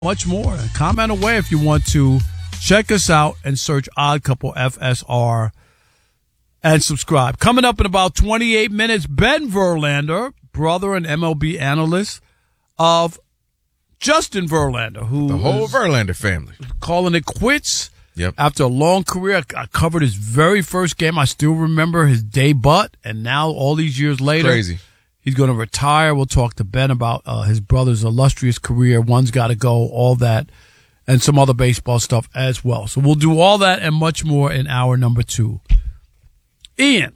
Much more. Comment away if you want to. Check us out and search Odd Couple FSR and subscribe. Coming up in about 28 minutes, Ben Verlander, brother and MLB analyst of Justin Verlander, who the whole Verlander family calling it quits. Yep. After a long career, I covered his very first game. I still remember his debut, and now all these years later, crazy. He's going to retire. We'll talk to Ben about his brother's illustrious career. One's got to go, all that, and some other baseball stuff as well. So we'll do all that and much more in hour number 2. Ian.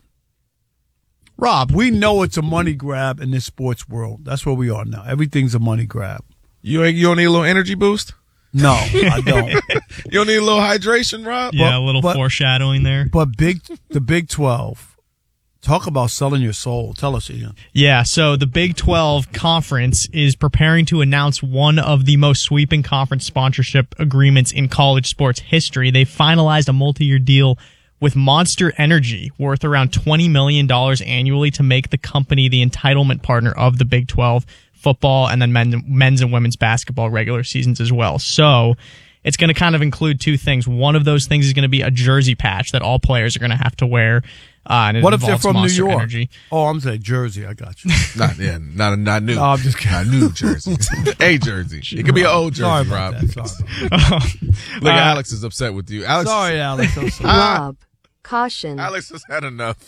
Rob, we know it's a money grab in this sports world. That's where we are now. Everything's a money grab. You don't need a little energy boost? No, I don't. You don't need a little hydration, Rob? Yeah, a little foreshadowing there. But the Big 12, talk about selling your soul. Tell us, Ian. Yeah, so the Big 12 Conference is preparing to announce one of the most sweeping conference sponsorship agreements in college sports history. They finalized a multi-year deal with Monster Energy worth around $20 million annually to make the company the entitlement partner of the Big 12 football and then men's and women's basketball regular seasons as well. So it's going to kind of include two things. One of those things is going to be a jersey patch that all players are going to have to wear. And what if they're from Monster New York? Energy. Oh, I'm saying Jersey. I got you. Not new. No, I'm just kidding. Not new jersey. A jersey. It could be an old jersey, Sorry Rob. about that. Sorry about that. Look, Alex is upset with you. Alex, Sorry, Alex. I'm sorry. Rob, caution. Alex has had enough.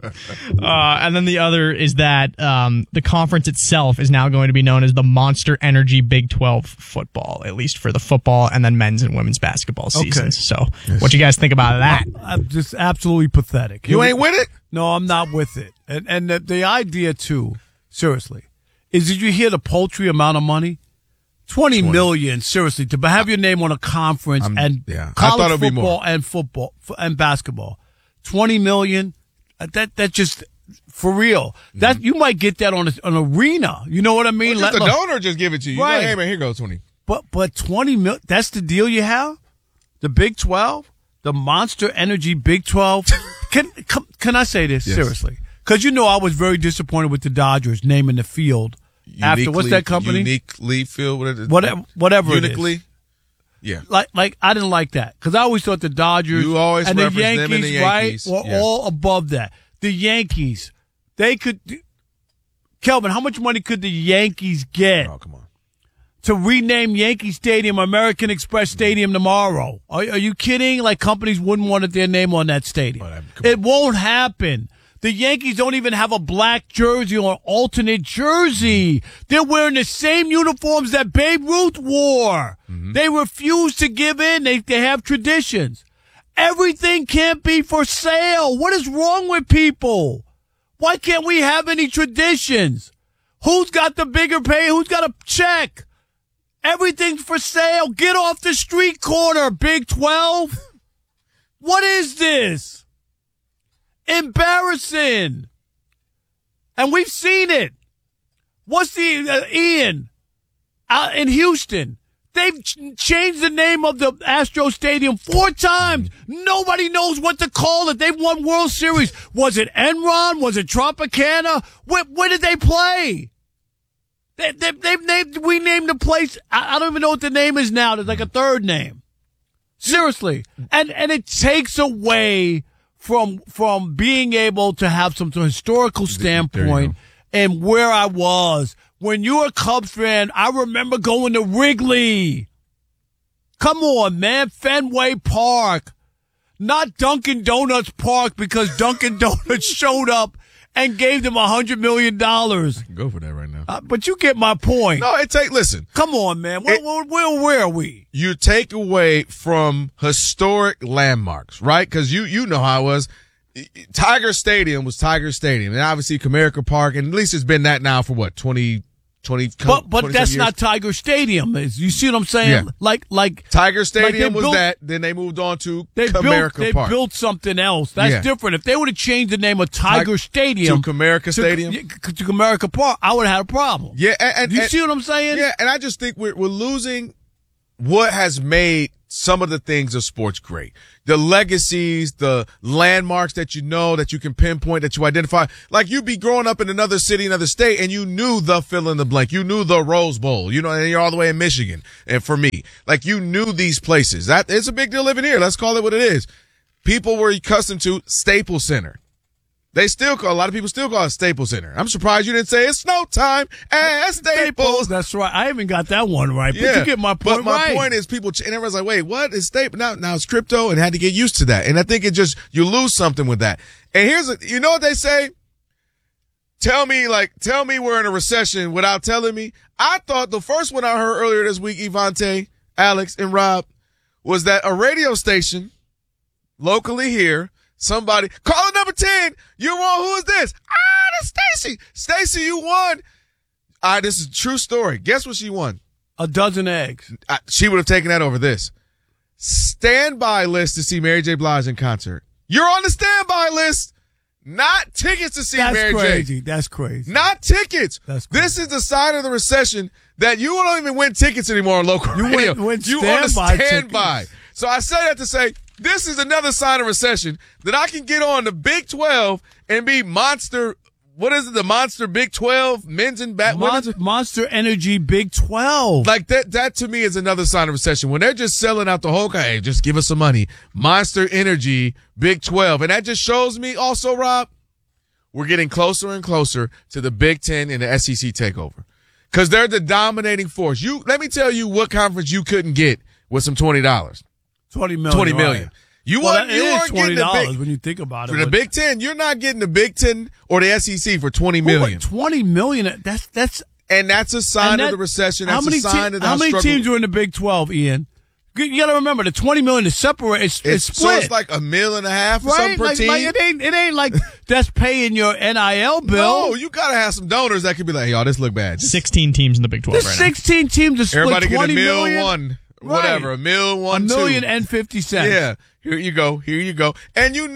And then the other is that the conference itself is now going to be known as the Monster Energy Big 12 football, at least for the football and then men's and women's basketball seasons. So what do you guys think about that? I'm just absolutely pathetic. You ain't with it? No, I'm not with it. And the idea, too, seriously, is did you hear the paltry amount of money? $20 million, seriously, to have your name on a conference and I college thought it'd be football more. and football and basketball. $20 million, that just, for real. That you might get that on an arena. You know what I mean? Just the donor just give it to you. Right. Like, hey, man, here goes 20. But $20 million, that's the deal you have? The Big 12? The Monster Energy Big 12? Can I say this? Yes. Seriously? Because I was very disappointed with the Dodgers naming the field after, what's that company? Uniquely Field. Whatever Uniquely? it is. Yeah. Like I didn't like that. Because I always thought the Dodgers You always and the reference Yankees, them and the Yankees. right, were Yeah. all above that. The Yankees, they could... Kelvin, how much money could the Yankees get Oh, come on. to rename Yankee Stadium American Express Stadium tomorrow? Are you kidding? Like, companies wouldn't want their name on that stadium. It won't happen. The Yankees don't even have a black jersey or alternate jersey. They're wearing the same uniforms that Babe Ruth wore. Mm-hmm. They refuse to give in. They have traditions. Everything can't be for sale. What is wrong with people? Why can't we have any traditions? Who's got the bigger pay? Who's got a check? Everything's for sale. Get off the street corner, Big 12. What is this? Embarrassing. And we've seen it. What's the Ian in Houston? They've changed the name of the Astro Stadium 4 times. Nobody knows what to call it. They've won World Series. Was it Enron? Was it Tropicana? Where did they play? We named the place. I don't even know what the name is now. There's like a third name. Seriously. And it takes away from being able to have some sort of historical standpoint and where I was. When you were a Cubs fan, I remember going to Wrigley. Come on, man. Fenway Park. Not Dunkin' Donuts Park because Dunkin' Donuts showed up and gave them $100 million. I can go for that right now. But you get my point. No, listen. Come on, man. Where are we? You take away from historic landmarks, right? Because you know how it was. Tiger Stadium was Tiger Stadium, and obviously Comerica Park, and at least it's been that now for what, 20 But that's not Tiger Stadium. You see what I'm saying? Yeah. Like Tiger Stadium was that. Then they moved on to Comerica Park. They built something else. That's different. If they would have changed the name of Tiger Stadium to Comerica Stadium to Comerica Park, I would have had a problem. Yeah, and you see what I'm saying? Yeah, and I just think we're losing what has made some of the things of sports great. The legacies, the landmarks that you know, that you can pinpoint, that you identify. Like you'd be growing up in another city, another state, and you knew the fill in the blank. You knew the Rose Bowl, you know, and you're all the way in Michigan. And for me, like you knew these places. That it's a big deal living here. Let's call it what it is. People were accustomed to Staples Center. A lot of people still call it Staples Center. I'm surprised you didn't say it's snow time at Staples. That's right. I haven't got that one right. But you get my point. But my point is and everyone's like, wait, what is Staples? Now it's crypto and had to get used to that. And I think you lose something with that. And you know what they say? Tell me we're in a recession without telling me. I thought the first one I heard earlier this week, Evante, Alex, and Rob, was that a radio station locally here, somebody, caller number 10, you're wrong. Who is this? That's Stacy. Stacy, you won. All right, this is a true story. Guess what she won? A dozen eggs. She would have taken that over this. Standby list to see Mary J. Blige in concert. You're on the standby list. Not tickets to see Mary J. That's crazy. Not tickets. That's crazy. This is the sign of the recession that you don't even win tickets anymore on local radio. You on the standby. tickets. So I say that to say, this is another sign of recession that I can get on the Big 12 and be Monster. What is it? The Monster Big 12 men's and Monster Energy Big 12. Like that to me is another sign of recession. When they're just selling out the whole, hey, just give us some money. Monster Energy Big 12. And that just shows me also, Rob, we're getting closer and closer to the Big 10 and the SEC takeover. Cause they're the dominating force. Let me tell you what conference you couldn't get with some $20. $20 million. $20 million. Right. You well, weren't getting the $20 when you think about it. For the Big 10, you're not getting the Big 10 or the SEC for $20 million. $20 million. That's a sign of the recession. That's a sign of the how many teams are in the Big 12, Ian? You got to remember the $20 million is separate. It's split. So it's like $1.5 million or something per team. Like it ain't like that's paying your NIL bill. No, you got to have some donors that could be like, y'all, this look bad. 16 teams in the Big 12 right now. 16 teams to split Everybody $20 get million. Whatever, $1.1 million and 50 cents. Yeah, here you go. And do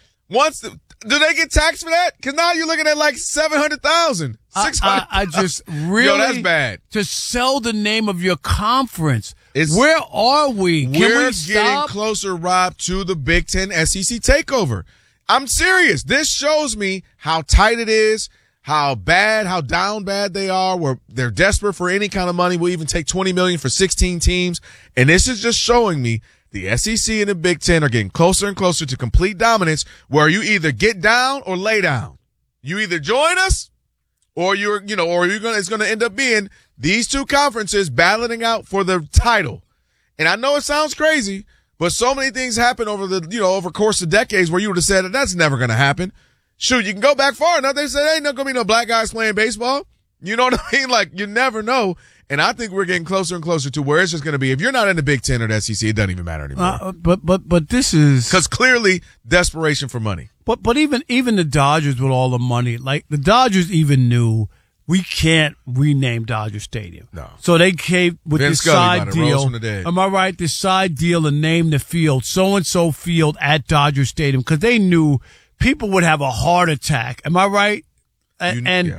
they get taxed for that? Because now you're looking at like 700,000, 600. I just really, yo, that's bad. To sell the name of your conference. Where are we? We're getting closer, Rob, to the Big 10 SEC takeover. I'm serious. This shows me how tight it is. How down bad they are, where they're desperate for any kind of money. We'll even take $20 million for 16 teams. And this is just showing me the SEC and the Big 10 are getting closer and closer to complete dominance, where you either get down or lay down. You either join us or it's going to end up being these two conferences battling out for the title. And I know it sounds crazy, but so many things happen over the course of decades where you would have said that's never going to happen. Shoot, you can go back far enough. They said, ain't not going to be no black guys playing baseball. You know what I mean? Like, you never know. And I think we're getting closer and closer to where it's just going to be. If you're not in the Big 10 or the SEC, it doesn't even matter anymore. But this is. Because clearly, desperation for money. But even the Dodgers with all the money, like the Dodgers even knew we can't rename Dodger Stadium. No. So they came with Vin this Scully side deal. Am I right? This side deal and name the field, so-and-so field at Dodger Stadium, because they knew people would have a heart attack. Am I right? And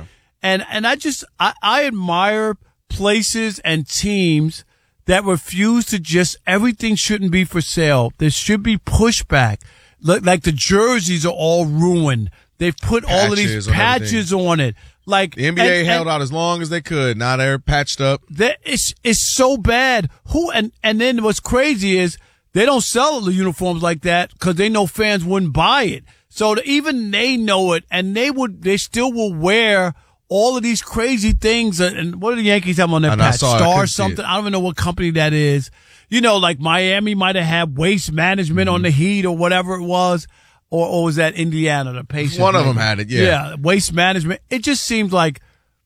I admire places and teams that refuse to just, everything shouldn't be for sale. There should be pushback. Like the jerseys are all ruined. They've put all of these patches on it. Like the NBA held out as long as they could. Now they're patched up. It's so bad. And then what's crazy is they don't sell the uniforms like that because they know fans wouldn't buy it. So even they know it, and they still will wear all of these crazy things. And what do the Yankees have on their patch? Star something. I don't even know what company that is. Like Miami might have had Waste Management on the Heat or whatever it was. Or was that Indiana, the Pacers? One of them had it, yeah. Yeah, Waste Management. It just seems like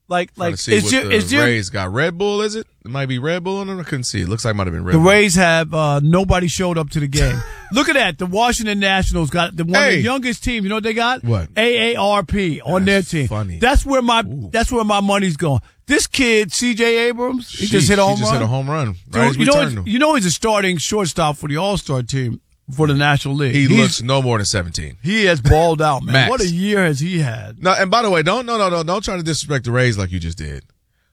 the Rays got Red Bull, is it? It might be Red Bull on them. I couldn't see. It looks like it might have been Red Bull. The Rays have nobody showed up to the game. Look at that. The Washington Nationals got one of the youngest teams. You know what they got? What? AARP on their team. Funny. That's where my money's going. This kid, C.J. Abrams, he just hit a home run. Right, you know he's a starting shortstop for the All-Star team for the National League. He looks no more than 17. He has balled out, man. Max. What a year has he had? No, and by the way, don't try to disrespect the Rays like you just did.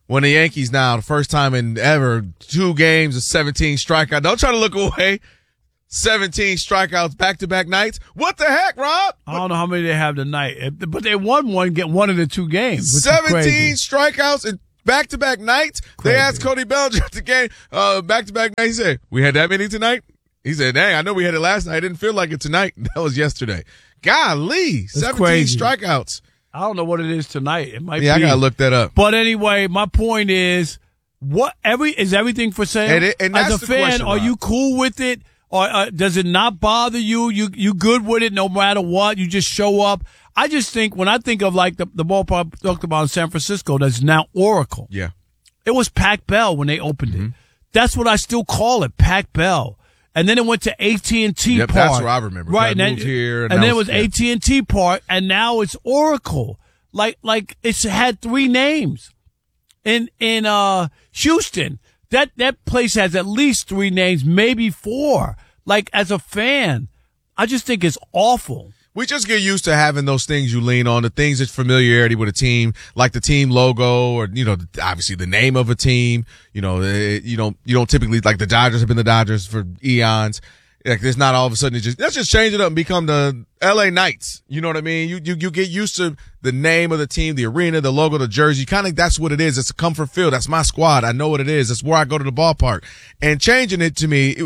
when the Yankees now, the first time in ever, 2 games of 17 strikeouts. Don't try to look away. 17 strikeouts back-to-back nights. What the heck, Rob? I don't know how many they have tonight, but they won one of the 2 games. 17 strikeouts in back-to-back nights. Crazy. They asked Cody Bellinger at the game, back-to-back nights. He said, we had that many tonight? He said, dang, I know we had it last night. I didn't feel like it tonight. That was yesterday. Golly, 17 crazy. Strikeouts. I don't know what it is tonight. It might be. Yeah, I got to look that up. But anyway, my point is, is everything for sale? And that's as a fan, question, are Rob. you cool with it? Or does it not bother you? You good with it no matter what? You just show up? I just think, when I think of like the ballpark I talked about in San Francisco, that's now Oracle. Yeah. It was Pac Bell when they opened it. That's what I still call it, Pac Bell. And then it went to AT&T Yep, Park. that's what I remember. Right. That moved here. And then it was AT&T Park, and now it's Oracle. Like it's had 3 names. In Houston, that place has at least 3 names, maybe 4. Like, as a fan, I just think it's awful. We just get used to having those things you lean on, the things that's familiarity with a team, like the team logo or, obviously the name of a team. You don't typically, like the Dodgers have been the Dodgers for eons. Like, there's not all of a sudden let's just change it up and become the LA Knights. You know what I mean? You get used to the name of the team, the arena, the logo, the jersey. Kind of, that's what it is. It's a comfort feel. That's my squad. I know what it is. That's where I go to the ballpark. And changing it to me,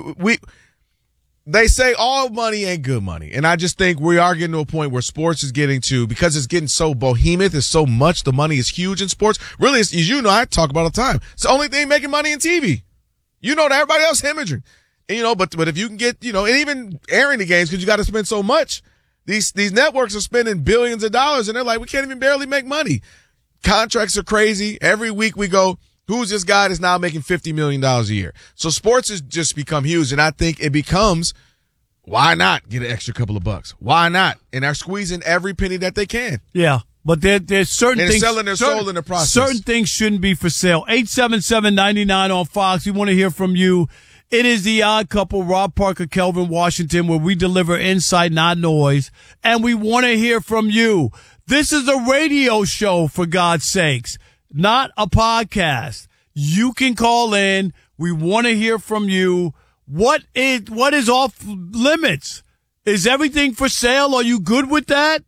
they say all money ain't good money. And I just think we are getting to a point where sports is getting to, because it's getting so behemoth, it's so much, the money is huge in sports. Really, as you know, I talk about all the time. It's the only thing making money in TV. You know that everybody else hemorrhaging. And, but if you can get, and even airing the games, because you got to spend so much, these networks are spending billions of dollars, and they're like, we can't even barely make money. Contracts are crazy. Every week we go, who's this guy that's now making $50 million a year? So sports has just become huge, and I think it becomes, why not get an extra couple of bucks? Why not? And they're squeezing every penny that they can. Yeah, but there's certain and things. Selling their soul in the process. Certain things shouldn't be for sale. 877-99 on Fox. We want to hear from you. It is the Odd Couple, Rob Parker, Kelvin Washington, where we deliver insight, not noise. And we want to hear from you. This is a radio show, for God's sakes, not a podcast. You can call in. We want to hear from you. What is off limits? Is everything for sale? Are you good with that?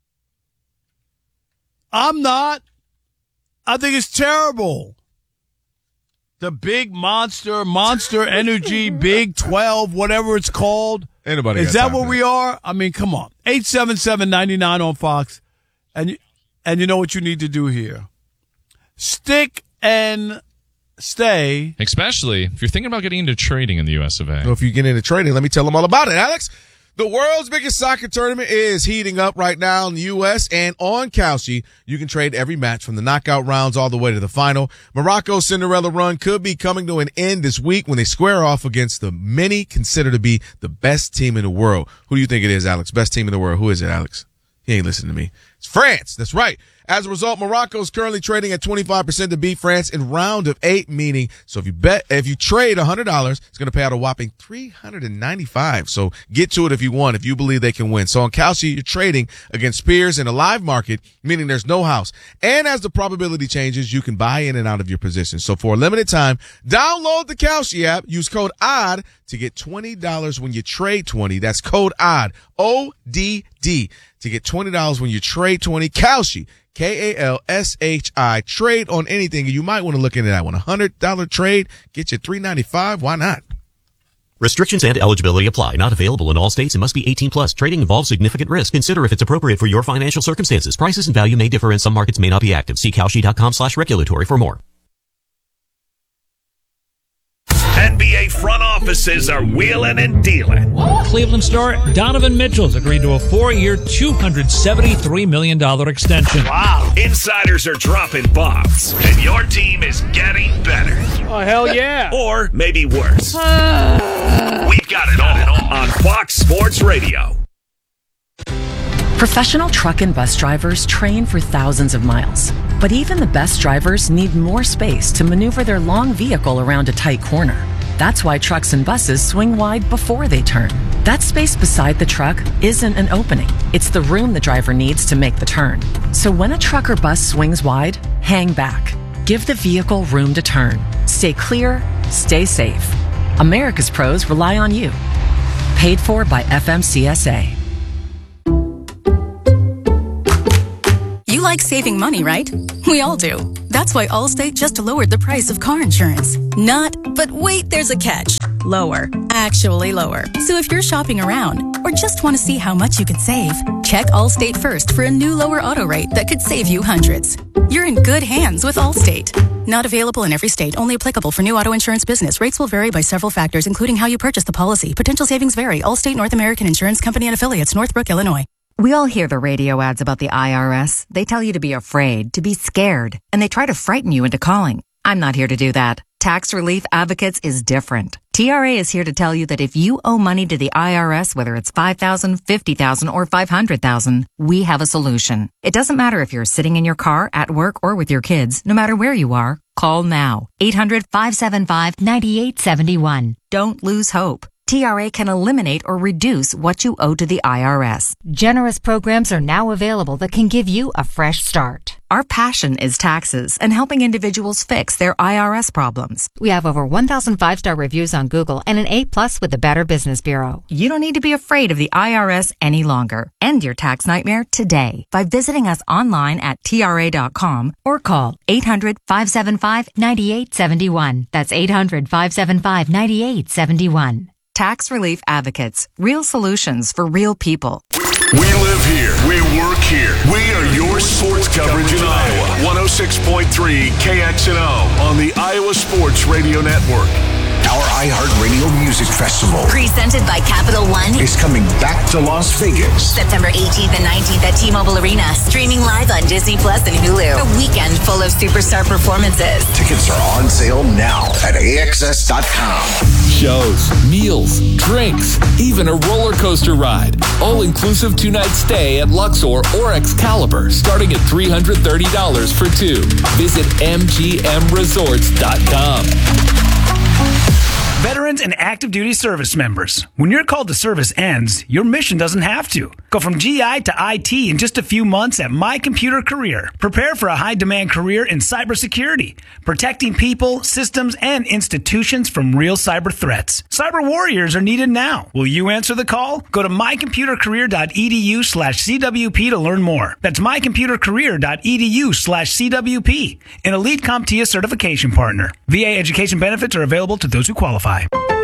I'm not. I think it's terrible. The big Monster Energy, Big 12, whatever it's called. Anybody is that where we are? I mean, come on. 877-99 on Fox. And you know what you need to do here. Stick and stay. Especially if you're thinking about getting into trading in the US of A. So if you get into trading, let me tell them all about it, Alex. The world's biggest soccer tournament is heating up right now in the U.S., and on Kalshi, you can trade every match from the knockout rounds all the way to the final. Morocco's Cinderella run could be coming to an end this week when they square off against the many consider to be the best team in the world. Who do you think it is, Alex? Best team in the world. Who is it, Alex? He ain't listening to me. It's France. That's right. As a result, Morocco is currently trading at 25% to beat France in round of 8, meaning, so if you trade $100, it's going to pay out a whopping $395. So get to it if you want, if you believe they can win. So on Kalshi, you're trading against peers in a live market, meaning there's no house. And as the probability changes, you can buy in and out of your position. So for a limited time, download the Kalshi app, use code ODD to get $20 when you trade 20. That's code ODD, ODD, to get $20 when you trade 20. Kalshi. Kalshi, trade on anything. You might want to look into that one. $100 trade, get you $395. Why not? Restrictions and eligibility apply. Not available in all states and must be 18 plus. Trading involves significant risk. Consider if it's appropriate for your financial circumstances. Prices and value may differ and some markets may not be active. See Kalshi.com/regulatory for more. NBA front offices are wheeling and dealing. Cleveland star Donovan Mitchell's agreed to a 4-year, $273 million extension. Wow. Insiders are dropping bombs, and your team is getting better. Oh, hell yeah. Or maybe worse. We've got it all on Fox Sports Radio. Professional truck and bus drivers train for thousands of miles. But even the best drivers need more space to maneuver their long vehicle around a tight corner. That's why trucks and buses swing wide before they turn. That space beside the truck isn't an opening. It's the room the driver needs to make the turn. So when a truck or bus swings wide, hang back. Give the vehicle room to turn. Stay clear, stay safe. America's pros rely on you. Paid for by FMCSA. You like saving money, right? We all do. That's why Allstate just lowered the price of car insurance. But wait, there's a catch. Lower. Actually lower. So if you're shopping around or just want to see how much you could save, check Allstate first for a new lower auto rate that could save you hundreds. You're in good hands with Allstate. Not available in every state. Only applicable for new auto insurance business. Rates will vary by several factors, including how you purchase the policy. Potential savings vary. Allstate North American Insurance Company and Affiliates, Northbrook, Illinois. We all hear the radio ads about the IRS. They tell you to be afraid, to be scared, and they try to frighten you into calling. I'm not here to do that. Tax Relief Advocates is different. TRA is here to tell you that if you owe money to the IRS, whether it's $5,000, $50,000, or $500,000, we have a solution. It doesn't matter if you're sitting in your car, at work, or with your kids. No matter where you are, call now. 800-575-9871. Don't lose hope. TRA can eliminate or reduce what you owe to the IRS. Generous programs are now available that can give you a fresh start. Our passion is taxes and helping individuals fix their IRS problems. We have over 1,000 5-star reviews on Google and an A+ with the Better Business Bureau. You don't need to be afraid of the IRS any longer. End your tax nightmare today by visiting us online at TRA.com or call 800-575-9871. That's 800-575-9871. Tax Relief Advocates. Real solutions for real people. We live here. We work here. We are your sports coverage in Iowa. 106.3 KXNO on the Iowa Sports Radio Network. Our iHeartRadio Music Festival, presented by Capital One, is coming back to Las Vegas. September 18th and 19th at T-Mobile Arena. Streaming live on Disney Plus and Hulu. A weekend full of superstar performances. Tickets are on sale now at AXS.com. Shows, meals, drinks, even a roller coaster ride. All-inclusive 2-night stay at Luxor or Excalibur, starting at $330 for two. Visit MGMResorts.com. Veterans and active duty service members. When your call to service ends, your mission doesn't have to. Go from GI to IT in just a few months at My Computer Career. Prepare for a high-demand career in cybersecurity, protecting people, systems, and institutions from real cyber threats. Cyber warriors are needed now. Will you answer the call? Go to mycomputercareer.edu/CWP to learn more. That's mycomputercareer.edu/CWP. An elite CompTIA certification partner. VA education benefits are available to those who qualify.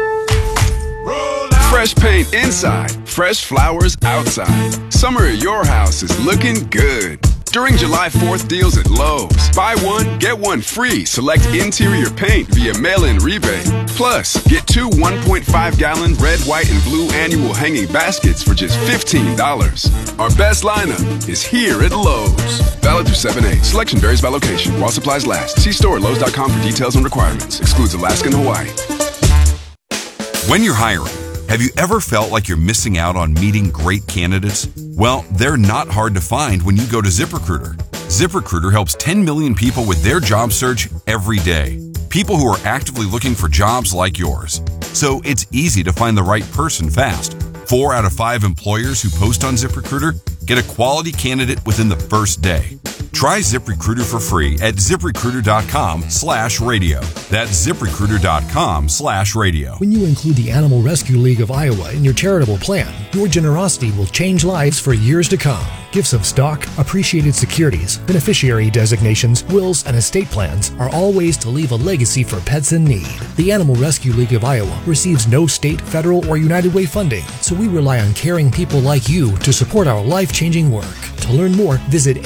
Fresh paint inside, fresh flowers outside. Summer at your house is looking good. During July 4th deals at Lowe's, buy one, get one free. Select interior paint via mail-in rebate. Plus, get two 1.5-gallon red, white, and blue annual hanging baskets for just $15. Our best lineup is here at Lowe's. Valid through 7/8. Selection varies by location. While supplies last. See store at Lowe's.com for details and requirements. Excludes Alaska and Hawaii. When you're hiring, have you ever felt like you're missing out on meeting great candidates? Well, they're not hard to find when you go to ZipRecruiter. ZipRecruiter helps 10 million people with their job search every day. People who are actively looking for jobs like yours. So it's easy to find the right person fast. 4 out of 5 employers who post on ZipRecruiter get a quality candidate within the first day. Try ZipRecruiter for free at ZipRecruiter.com/radio. That's ZipRecruiter.com/radio. When you include the Animal Rescue League of Iowa in your charitable plan, your generosity will change lives for years to come. Gifts of stock, appreciated securities, beneficiary designations, wills, and estate plans are all ways to leave a legacy for pets in need. The Animal Rescue League of Iowa receives no state, federal, or United Way funding, so we rely on caring people like you to support our life-changing work. To learn more, visit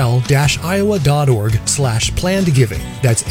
arl-iowa.org/plannedgiving. That's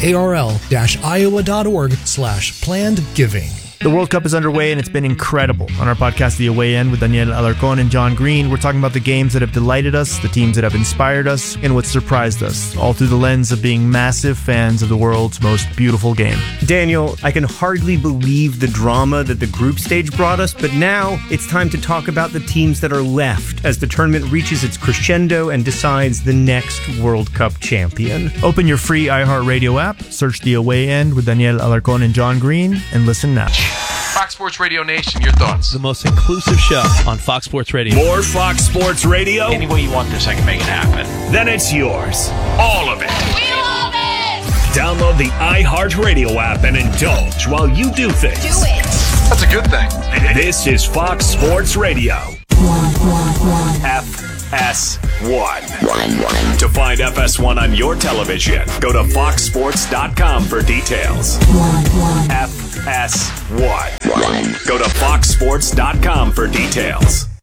arl-iowa.org/plannedgiving. The World Cup is underway, and it's been incredible. On our podcast, The Away End, with Daniel Alarcón and John Green, we're talking about the games that have delighted us, the teams that have inspired us, and what surprised us, all through the lens of being massive fans of the world's most beautiful game. Daniel, I can hardly believe the drama that the group stage brought us, but now it's time to talk about the teams that are left as the tournament reaches its crescendo and decides the next World Cup champion. Open your free iHeartRadio app, search The Away End with Daniel Alarcón and John Green, and listen now. Fox Sports Radio Nation, your thoughts? The most inclusive show on Fox Sports Radio. More Fox Sports Radio? Any way you want this, I can make it happen. Then it's yours. All of it. We love it! Download the iHeartRadio app and indulge while you do things. Do it. That's a good thing. This is Fox Sports Radio. FS1. To find FS1 on your television, go to foxsports.com for details. FS1. Go to foxsports.com for details.